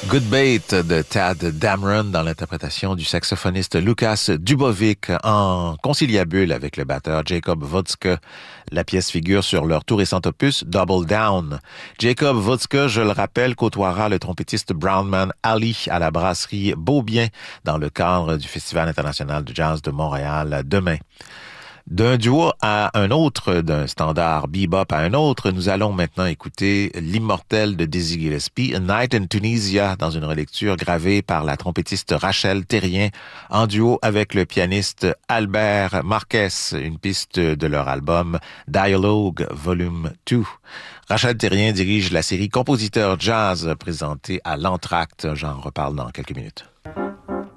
Good Bait de Tad Dameron dans l'interprétation du saxophoniste Lukas Dubovic en conciliabule avec le batteur Jacob Vodska. La pièce figure sur leur tout récent opus Double Down. Jacob Vodska, je le rappelle, côtoiera le trompettiste Brownman Ali à la brasserie Beaubien dans le cadre du Festival international de jazz de Montréal demain. D'un duo à un autre, d'un standard bebop à un autre, nous allons maintenant écouter l'immortel de Dizzy Gillespie, A Night in Tunisia, dans une relecture gravée par la trompettiste Rachel Terrien, en duo avec le pianiste Albert Marquez, une piste de leur album Dialogue Volume 2. Rachel Terrien dirige la série Compositeurs Jazz présentée à l'Entracte. J'en reparle dans quelques minutes.